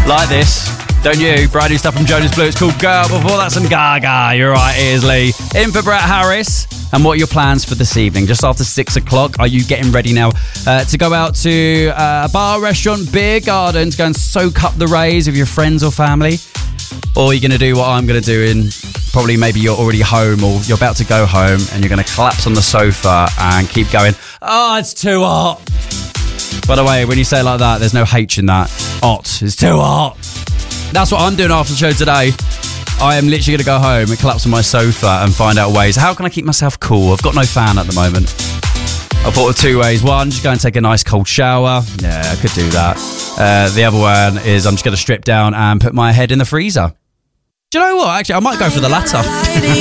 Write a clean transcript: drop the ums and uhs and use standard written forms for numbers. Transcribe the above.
Like this. Don't you? Brand new stuff from Jonas Blue. It's called Girl. Before that, some Gaga. You're right, here's Lee. In for Brett Harris. And what are your plans for this evening? Just after 6 o'clock, are you getting ready now to go out to a bar, restaurant, beer garden, to go and soak up the rays with your friends or family? Or are you going to do what I'm going to do in probably maybe you're already home or you're about to go home and you're going to collapse on the sofa and keep going, oh, it's too hot. By the way, when you say it like that, there's no H in that. Hot. It's too hot. That's what I'm doing after the show today. I am literally going to go home and collapse on my sofa and find out ways. How can I keep myself cool? I've got no fan at the moment. I thought of two ways. One, just go and take a nice cold shower. Yeah, I could do that. The other one is I'm just going to strip down and put my head in the freezer. Do you know what? Actually, I might go for the latter.